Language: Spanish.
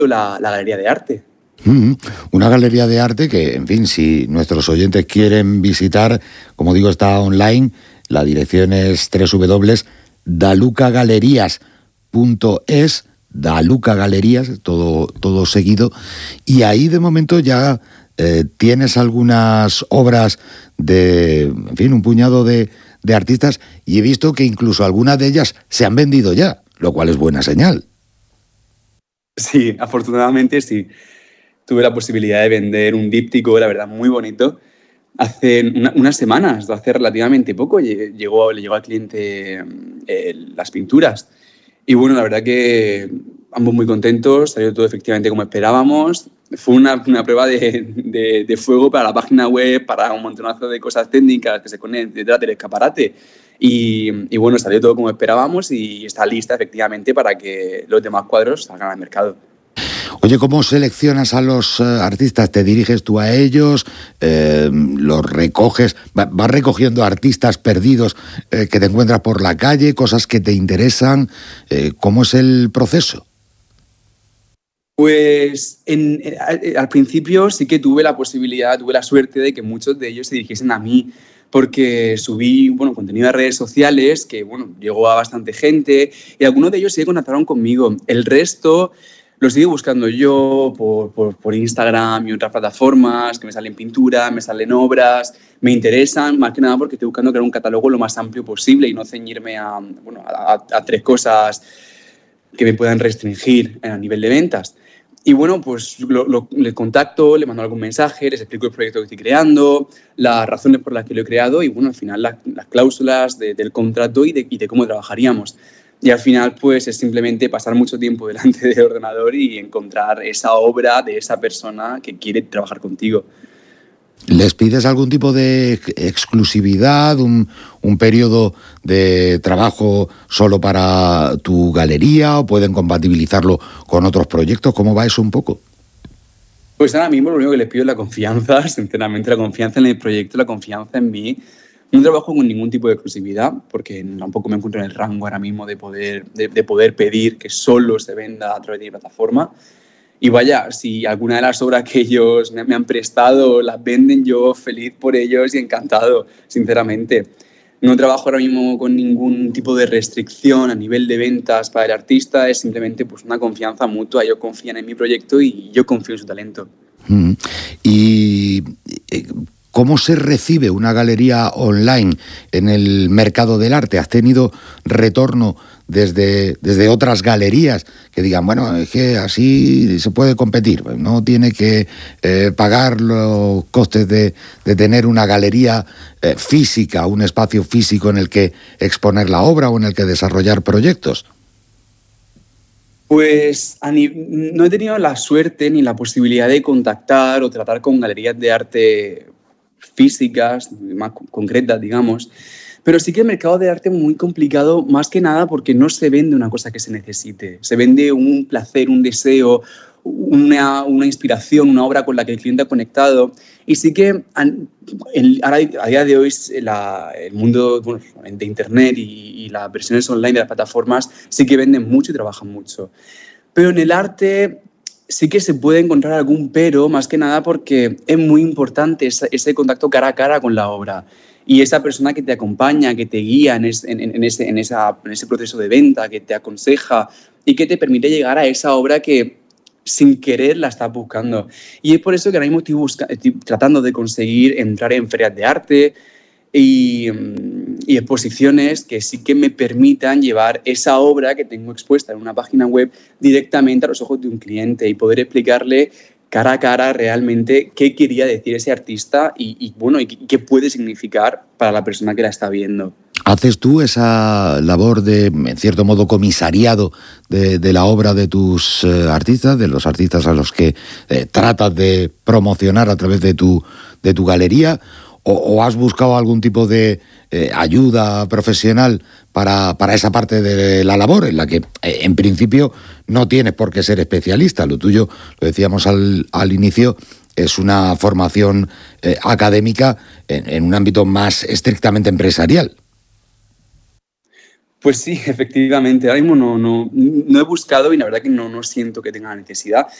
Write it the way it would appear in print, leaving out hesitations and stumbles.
la galería de arte. Una galería de arte que, en fin, si nuestros oyentes quieren visitar, como digo, está online. La dirección es www.dalucagalerías.es, Dalucagalerías, todo seguido. Y ahí, de momento, ya tienes algunas obras de, en fin, un puñado de artistas, y he visto que incluso algunas de ellas se han vendido ya, lo cual es buena señal. Sí, afortunadamente sí. Tuve la posibilidad de vender un díptico, la verdad, muy bonito, hace unas semanas, hace relativamente poco. Le llegó al cliente las pinturas. Y bueno, la verdad que ambos muy contentos, salió todo efectivamente como esperábamos. Fue una prueba de fuego para la página web, para un montonazo de cosas técnicas que se ponen detrás del escaparate. Y bueno, salió todo como esperábamos y está lista efectivamente para que los demás cuadros salgan al mercado. Oye, ¿cómo seleccionas a los artistas? ¿Te diriges tú a ellos? ¿Los recoges? ¿Vas recogiendo artistas perdidos que te encuentras por la calle? ¿Cosas que te interesan? ¿Cómo es el proceso? Pues al principio sí que tuve la suerte de que muchos de ellos se dirigiesen a mí, porque subí contenido a redes sociales que llegó a bastante gente y algunos de ellos sí que contactaron conmigo. El resto lo sigo buscando yo por Instagram y otras plataformas, que me salen pinturas, me salen obras, me interesan, más que nada porque estoy buscando crear un catálogo lo más amplio posible y no ceñirme a tres cosas que me puedan restringir a nivel de ventas. Y bueno, pues le contacto, le mando algún mensaje, les explico el proyecto que estoy creando, las razones por las que lo he creado y bueno, al final las cláusulas del contrato y de cómo trabajaríamos. Y al final pues es simplemente pasar mucho tiempo delante del ordenador y encontrar esa obra de esa persona que quiere trabajar contigo. ¿Les pides algún tipo de exclusividad, un periodo de trabajo solo para tu galería, o pueden compatibilizarlo con otros proyectos? ¿Cómo va eso un poco? Pues ahora mismo lo único que les pido es la confianza, sinceramente, la confianza en el proyecto, la confianza en mí. No trabajo con ningún tipo de exclusividad porque tampoco me encuentro en el rango ahora mismo de poder pedir que solo se venda a través de mi plataforma. Y vaya, si alguna de las obras que ellos me han prestado las venden, yo feliz por ellos y encantado, sinceramente. No trabajo ahora mismo con ningún tipo de restricción a nivel de ventas para el artista, es simplemente pues una confianza mutua. Ellos confían en mi proyecto y yo confío en su talento. Y ¿cómo se recibe una galería online en el mercado del arte? ¿Has tenido retorno desde otras galerías que digan, bueno, es que así se puede competir, no tiene que pagar los costes de tener una galería física, un espacio físico en el que exponer la obra o en el que desarrollar proyectos? Pues no he tenido la suerte ni la posibilidad de contactar o tratar con galerías de arte físicas, más concretas, digamos, pero sí que el mercado de arte es muy complicado, más que nada porque no se vende una cosa que se necesite, se vende un placer, un deseo, una inspiración, una obra con la que el cliente ha conectado. Y sí que ahora, a día de hoy el mundo de Internet y las versiones online de las plataformas sí que venden mucho y trabajan mucho. Pero en el arte sí que se puede encontrar algún pero, más que nada porque es muy importante ese contacto cara a cara con la obra. Y esa persona que te acompaña, que te guía en ese proceso de venta, que te aconseja y que te permite llegar a esa obra que sin querer la estás buscando. Y es por eso que ahora mismo estoy tratando de conseguir entrar en ferias de arte y exposiciones que sí que me permitan llevar esa obra que tengo expuesta en una página web directamente a los ojos de un cliente y poder explicarle cara a cara realmente qué quería decir ese artista y qué puede significar para la persona que la está viendo. ¿Haces tú esa labor de, en cierto modo, comisariado de la obra de tus artistas, de los artistas a los que tratas de promocionar a través de tu galería? ¿O has buscado algún tipo de ayuda profesional para esa parte de la labor, en la que en principio no tienes por qué ser especialista? Lo tuyo, lo decíamos al inicio, es una formación académica en un ámbito más estrictamente empresarial. Pues sí, efectivamente. Ahora mismo no he buscado y la verdad que no siento que tenga la necesidad.